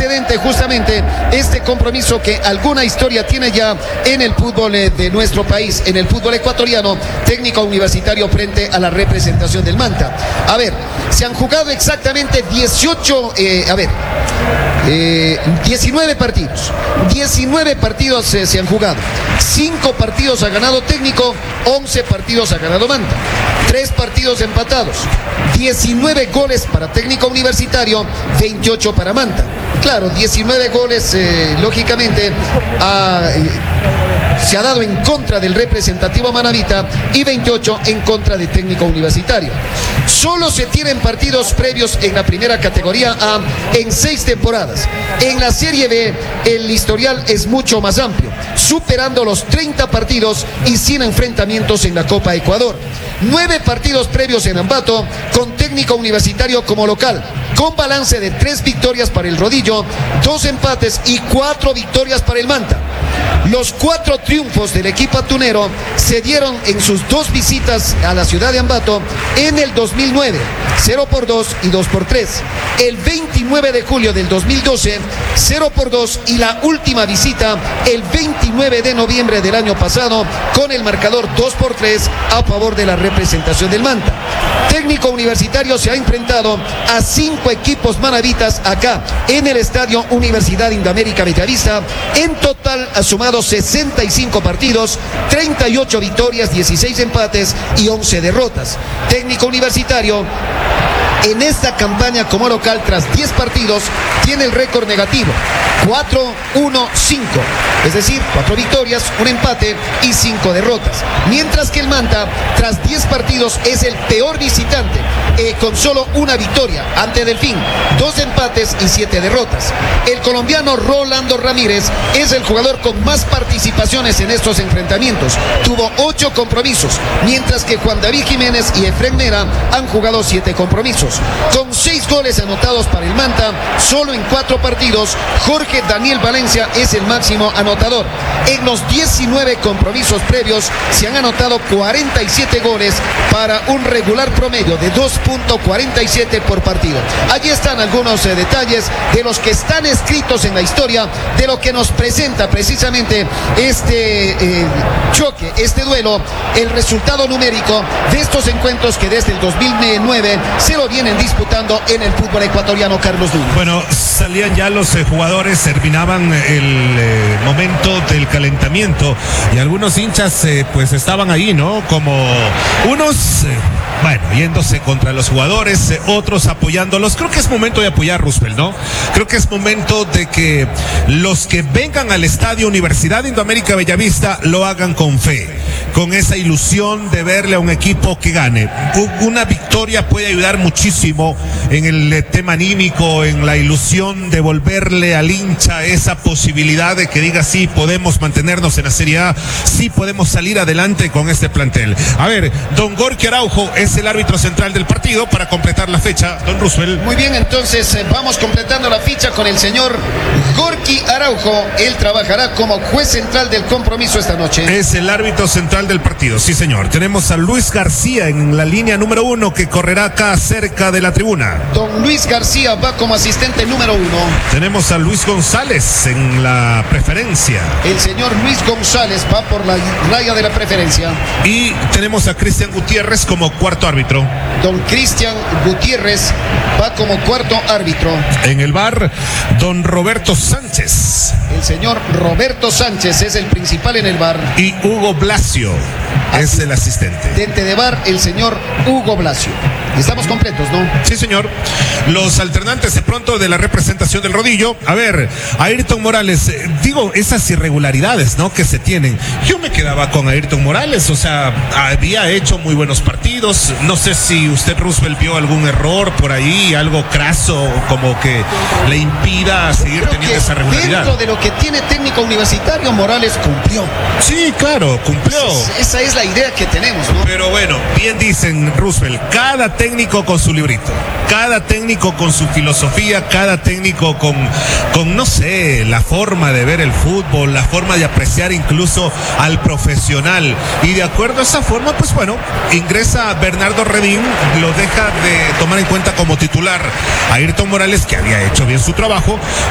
antecedente justamente este compromiso que alguna historia tiene ya en el fútbol de nuestro país, en el fútbol ecuatoriano, Técnico Universitario frente a la representación del Manta. A ver, se han jugado exactamente 19 partidos. 19 partidos se han jugado. 5 partidos ha ganado Técnico, 11 partidos ha ganado Manta. 3 partidos empatados. 19 goles para Técnico Universitario, 28 para Manta. Claro, 19 goles, lógicamente, se ha dado en contra del representativo manabita y 28 en contra de Técnico Universitario. Solo se tienen partidos previos en la primera categoría A en 6 temporadas. En la Serie B el historial es mucho más amplio, superando los 30 partidos y 100 enfrentamientos en la Copa Ecuador. 9 partidos previos en Ambato con Técnico Universitario como local, con balance de 3 victorias para el Rodillo, 2 empates y 4 victorias para el Manta. Los 4 triunfos del equipo atunero se dieron en sus 2 visitas a la ciudad de Ambato en el 2009, 0-2 y 2-3. El 29 de julio del 2012, 0-2 y la última visita el 29 de noviembre del año pasado con el marcador 2-3 a favor de la representación del Manta. Técnico Universitario se ha enfrentado a 5 equipos manavitas acá en el Estadio Universidad Indoamérica Bellavista. En total ha sumado 65 partidos, 38 victorias, 16 empates y 11 derrotas. Técnico Universitario en esta campaña como local, tras 10 partidos, tiene el récord negativo, 4-1-5, es decir, 4 victorias, 1 empate y 5 derrotas. Mientras que el Manta, tras 10 partidos, es el peor visitante, con solo 1 victoria ante Delfín, 2 empates y 7 derrotas. El colombiano Rolando Ramírez es el jugador con más participaciones en estos enfrentamientos, tuvo 8 compromisos, mientras que Juan David Jiménez y Efren Mera han jugado 7 compromisos. Con 6 goles anotados para el Manta, solo en 4 partidos, Jorge Daniel Valencia es el máximo anotador. En los 19 compromisos previos se han anotado 47 goles para un regular promedio de 2.47 por partido. Allí están algunos detalles de los que están escritos en la historia, de lo que nos presenta precisamente este choque, este duelo, el resultado numérico de estos encuentros que desde el 2009 se lo vienen disputando en el fútbol ecuatoriano, Carlos Núñez. Bueno, salían ya los jugadores, terminaban el momento del calentamiento y algunos hinchas pues estaban ahí, ¿no? Como unos, yéndose contra los jugadores, otros apoyándolos. Creo que es momento de apoyar, Roosevelt, ¿no? Creo que es momento de que los que vengan al Estadio Universidad Indoamérica Bellavista lo hagan con fe, con esa ilusión de verle a un equipo que gane. Una victoria puede ayudar muchísimo en el tema anímico, en la ilusión de volverle al hincha esa posibilidad de que diga sí, podemos mantenernos en la Serie A, sí podemos salir adelante con este plantel. A ver, don Gorky Araujo es el árbitro central del partido para completar la fecha, don Roosevelt. Muy bien, entonces vamos completando la ficha con el señor Gorky Araujo. Él trabajará como juez central del compromiso esta noche. Es el árbitro central del partido, sí señor. Tenemos a Luis García en la línea número 1 que correrá acá cerca de la tribuna. Don Luis García va como asistente número 1. Tenemos a Luis González en la preferencia. El señor Luis González va por la raya de la preferencia. Y tenemos a Cristian Gutiérrez como cuarto árbitro. Don Cristian Gutiérrez va como cuarto árbitro. En el VAR, don Roberto Sánchez. El señor Roberto Sánchez es el principal en el VAR. Y Hugo Blasio es el asistente. Asistente de VAR, el señor Hugo Blasio. Estamos completos, ¿no? Sí, señor. Los alternantes de pronto de la representación del Rodillo. A ver, Ayrton Morales, esas irregularidades, ¿no?, que se tienen. Yo me quedaba con Ayrton Morales, o sea, había hecho muy buenos partidos. No sé si usted, Roosevelt, vio algún error por ahí, algo craso, como que le impida seguir teniendo esa regularidad. Dentro de lo que tiene Técnico Universitario, Morales cumplió. Sí, claro, cumplió. Esa es la idea que tenemos, ¿no? Pero bueno, bien dicen, Roosevelt, cada técnico con su librito, cada técnico con su filosofía, cada técnico con no sé, la forma de ver el fútbol, la forma de apreciar incluso al profesional. Y de acuerdo a esa forma, pues bueno, ingresa Bernardo Redín, lo deja de tomar en cuenta como titular a Ayrton Morales, que había hecho bien su trabajo,